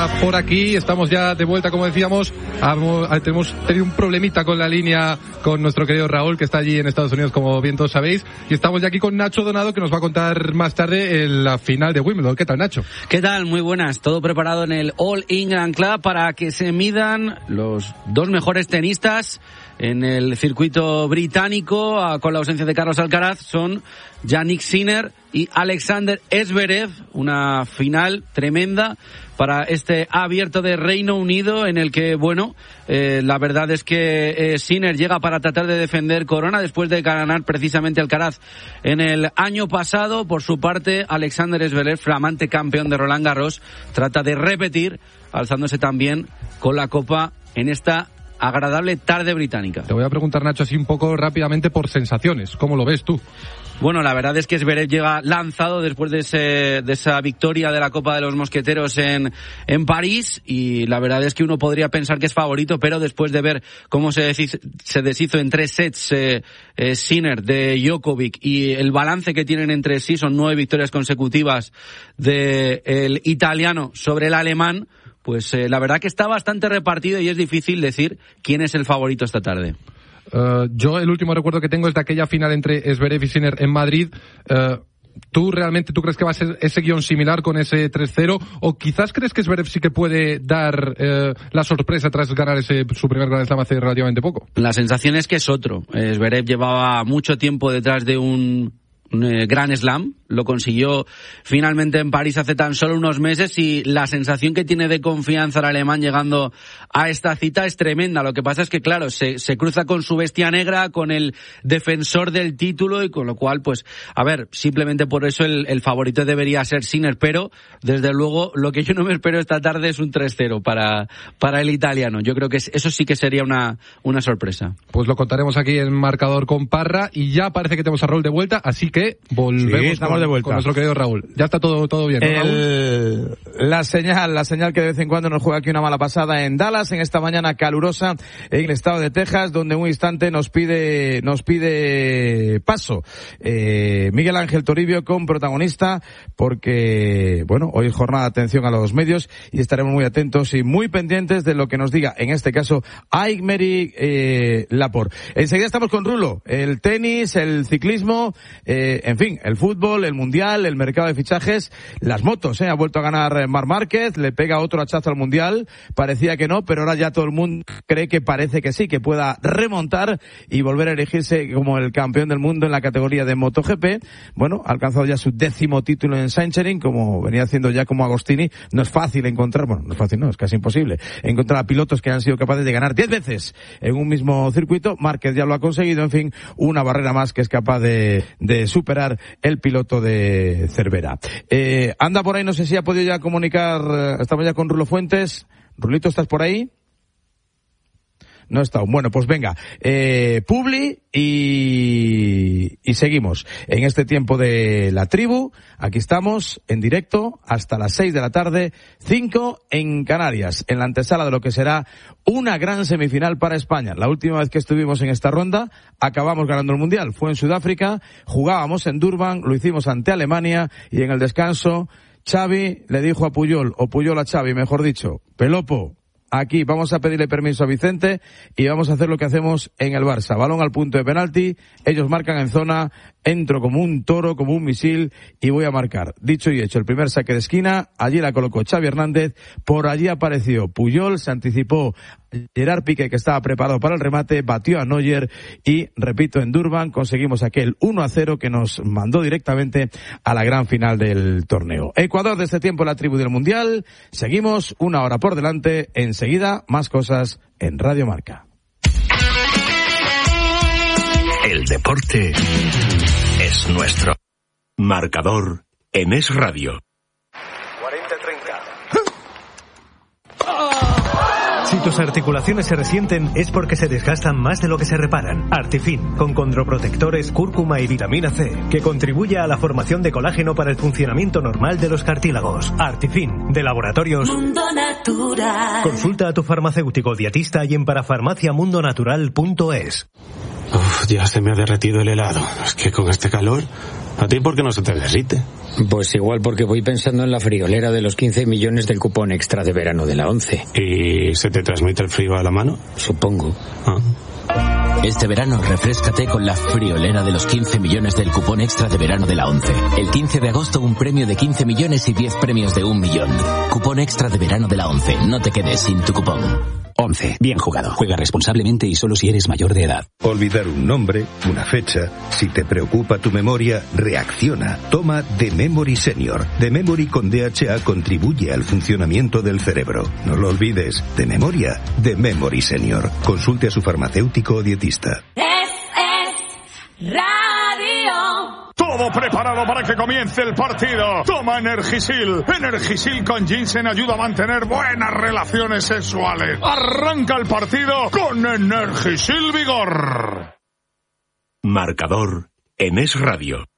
ya por aquí, estamos ya de vuelta, como decíamos. Hemos tenido un problemita con la línea con nuestro querido Raúl, que está allí en Estados Unidos, como bien todos sabéis, y estamos ya aquí con Nacho Donado, que nos va a contar más tarde la final de Wimbledon. ¿Qué tal, Nacho? ¿Qué tal? Muy buenas. Todo preparado en el All England Club para que se midan los dos mejores tenistas en el circuito británico, con la ausencia de Carlos Alcaraz. Son Jannik Sinner y Alexander Zverev, una final tremenda para este abierto de Reino Unido, en el que, bueno, la verdad es que Sinner llega para tratar de defender corona después de ganar precisamente Alcaraz en el año pasado. Por su parte, Alexander Zverev, flamante campeón de Roland Garros, trata de repetir, alzándose también con la copa en esta agradable tarde británica. Te voy a preguntar, Nacho, así un poco rápidamente por sensaciones. ¿Cómo lo ves tú? Bueno, la verdad es que Zverev llega lanzado después de esa victoria de la Copa de los Mosqueteros en París, y la verdad es que uno podría pensar que es favorito, pero después de ver cómo se deshizo en 3 sets Sinner de Djokovic, y el balance que tienen entre sí, son 9 victorias consecutivas del italiano sobre el alemán, pues la verdad que está bastante repartido y es difícil decir quién es el favorito esta tarde. Yo el último recuerdo que tengo es de aquella final entre Zverev y Sinner en Madrid. ¿Tú crees que va a ser ese guión similar con ese 3-0? ¿O quizás crees que Zverev sí que puede dar la sorpresa tras ganar su primer Grand Slam hace relativamente poco? La sensación es que es otro. Zverev llevaba mucho tiempo detrás de un Grand Slam, lo consiguió finalmente en París hace tan solo unos meses, y la sensación que tiene de confianza el alemán llegando a esta cita es tremenda. Lo que pasa es que, claro, se cruza con su bestia negra, con el defensor del título, y con lo cual, pues, a ver, simplemente por eso el favorito debería ser Sinner, pero desde luego lo que yo no me espero esta tarde es un 3-0 para el italiano. Yo creo que eso sí que sería una sorpresa. Pues lo contaremos aquí en Marcador con Parra, y ya parece que tenemos a Raúl de vuelta, así que volvemos de vuelta con nuestro querido Raúl. Ya está todo bien, ¿no, Raúl? La señal que de vez en cuando nos juega aquí una mala pasada en Dallas, en esta mañana calurosa en el estado de Texas, donde en un instante nos pide paso Miguel Ángel Toribio con protagonista, porque, bueno, hoy es jornada de atención a los medios y estaremos muy atentos y muy pendientes de lo que nos diga, en este caso, Aymeric Laporte. Enseguida estamos con Rulo, el tenis, el ciclismo, en fin, el fútbol, el mundial, el mercado de fichajes, las motos, ha vuelto a ganar Marc Márquez, le pega otro hachazo al mundial, parecía que no, pero ahora ya todo el mundo cree que parece que sí, que pueda remontar y volver a erigirse como el campeón del mundo en la categoría de MotoGP. Bueno, ha alcanzado ya su 10º título en Sachsenring, como venía haciendo ya como Agostini. No es fácil encontrar, bueno, no es fácil, no, es casi imposible encontrar a pilotos que han sido capaces de ganar 10 veces en un mismo circuito. Márquez ya lo ha conseguido, en fin, una barrera más que es capaz de superar el piloto de Cervera. Anda por ahí, no sé si ha podido ya comunicar, estamos ya con Rulo Fuentes. Rulito, ¿estás por ahí? No está aún. Bueno, pues venga, Publi y seguimos en este tiempo de la tribu. Aquí estamos en directo hasta las 6 de la tarde, 5 en Canarias, en la antesala de lo que será una gran semifinal para España. La última vez que estuvimos en esta ronda acabamos ganando el Mundial. Fue en Sudáfrica, jugábamos en Durban, lo hicimos ante Alemania, y en el descanso Xavi le dijo a Puyol, o Puyol a Xavi, mejor dicho, Pelopo, aquí vamos a pedirle permiso a Vicente y vamos a hacer lo que hacemos en el Barça. Balón al punto de penalti, ellos marcan en zona, entro como un toro, como un misil, y voy a marcar. Dicho y hecho, el primer saque de esquina, allí la colocó Xavi Hernández, por allí apareció Puyol, se anticipó Gerard Piqué, que estaba preparado para el remate, batió a Neuer y, repito, en Durban conseguimos aquel 1-0 que nos mandó directamente a la gran final del torneo. Ecuador de este tiempo, la tribu del Mundial. Seguimos, una hora por delante. Enseguida, más cosas en Radio Marca. El deporte es nuestro. Marcador en Es Radio. 40-30. Si tus articulaciones se resienten es porque se desgastan más de lo que se reparan. Artifin, con condroprotectores, cúrcuma y vitamina C, que contribuye a la formación de colágeno para el funcionamiento normal de los cartílagos. Artifin, de Laboratorios Mundo Natural. Consulta a tu farmacéutico dietista y en parafarmaciamundonatural.es. Ya se me ha derretido el helado. Es que con este calor, ¿a ti por qué no se te derrite? Pues igual porque voy pensando en la friolera de los 15 millones del cupón extra de verano de la 11. ¿Y se te transmite el frío a la mano? Supongo. Este verano refréscate con la friolera de los 15 millones del cupón extra de verano de la 11. El 15 de agosto un premio de 15 millones y 10 premios de 1 millón. Cupón extra de verano de la 11. No te quedes sin tu cupón. 11. Bien jugado. Juega responsablemente y solo si eres mayor de edad. Olvidar un nombre, una fecha. Si te preocupa tu memoria, reacciona. Toma The Memory Senior. The Memory con DHA contribuye al funcionamiento del cerebro. No lo olvides. De memoria, The Memory Senior. Consulte a su farmacéutico o dietista. Es radio. Todo preparado para que comience el partido. Toma Energisil. Energisil con ginseng ayuda a mantener buenas relaciones sexuales. Arranca el partido con Energisil Vigor. Marcador en Es Radio.